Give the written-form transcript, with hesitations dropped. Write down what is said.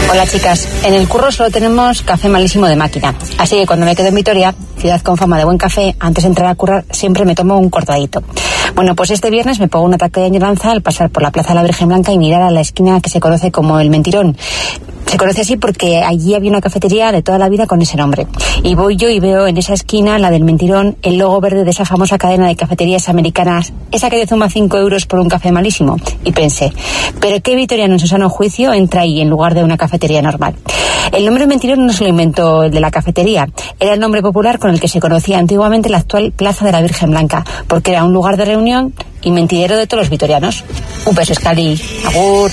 Hola chicas, en el curro solo tenemos café malísimo de máquina, así que cuando me quedo en Vitoria, ciudad con fama de buen café, antes de entrar a currar siempre me tomo un cortadito. Bueno, pues este viernes me pongo un ataque de añoranza al pasar por la Plaza de la Virgen Blanca y mirar a la esquina que se conoce como El Mentirón. Se conoce así porque allí había una cafetería de toda la vida con ese nombre. Y voy yo y veo en esa esquina, la del Mentirón, el logo verde de esa famosa cadena de cafeterías americanas, esa que te suma 5 euros por un café malísimo. Y pensé, ¿pero qué vitoriano en su sano juicio entra ahí en lugar de una cafetería normal? El nombre Mentirón no se lo inventó el de la cafetería, era el nombre popular con el que se conocía antiguamente la actual Plaza de la Virgen Blanca, porque era un lugar de reunión y mentidero de todos los vitorianos. Un beso, Escali. Agur.